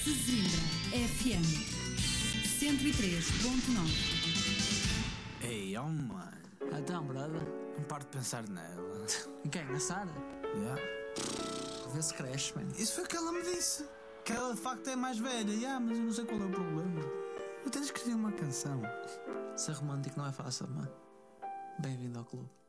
Sesimbra FM 103.9. Ei, oh mano, Então, brother, não paro de pensar nela. em quem? Na Sara? Yeah. Vê se cresce, mano. Isso foi o que ela me disse. Que ela de facto é mais velha. Mas eu não sei qual é o problema. Eu tenho de escrever uma canção. Ser romântico não é fácil, mano. Bem-vindo ao clube.